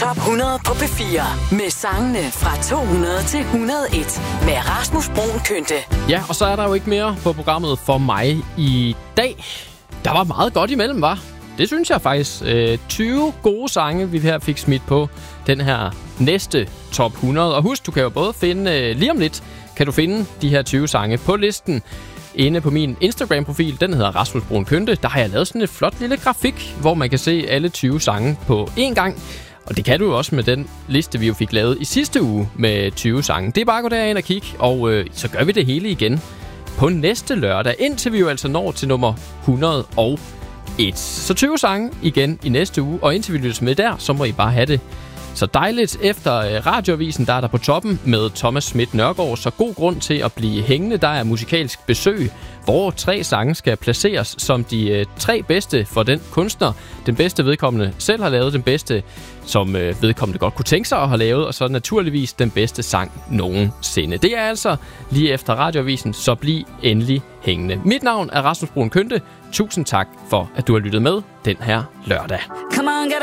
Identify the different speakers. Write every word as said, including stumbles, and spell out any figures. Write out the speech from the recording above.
Speaker 1: Top hundrede på P fire med sangene fra to hundrede til et hundrede og en med Rasmus Bruun Kynte.
Speaker 2: Ja, og så er der jo ikke mere på programmet for mig i dag. Der var meget godt imellem, var. Det synes jeg faktisk. Øh, tyve gode sange, vi her fik smidt på den her næste top hundrede. Og husk, du kan jo både finde, øh, lige om lidt, kan du finde de her tyve sange på listen inde på min Instagram-profil. Den hedder Rasmus Bruun Kynte. Der har jeg lavet sådan et flot lille grafik, hvor man kan se alle tyve sange på én gang. Og det kan du jo også med den liste, vi jo fik lavet i sidste uge med tyve sange. Det er bare at gå derind og kigge, og øh, så gør vi det hele igen på næste lørdag, indtil vi jo altså når til nummer hundrede og en. Så tyve sange igen i næste uge, og indtil vi lyttes med der, så må I bare have det så dejligt. Efter øh, radioavisen, der er der på toppen med Thomas Schmidt Nørgaard, så god grund til at blive hængende. Der er musikalsk besøg, hvor tre sange skal placeres som de øh, tre bedste for den kunstner. Den bedste vedkommende selv har lavet, den bedste, som øh, vedkommende godt kunne tænke sig at have lavet, og så naturligvis den bedste sang nogensinde. Det er altså lige efter radioavisen, så bliv endelig hængende. Mit navn er Rasmus Bruun Kynte. Tusind tak for, at du har lyttet med den her lørdag.
Speaker 1: Come on, get